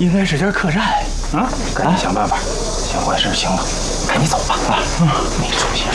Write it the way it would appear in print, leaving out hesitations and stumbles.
应该是家客栈。 啊，赶紧想办法，先坏事行了，赶紧走吧。啊，没出息。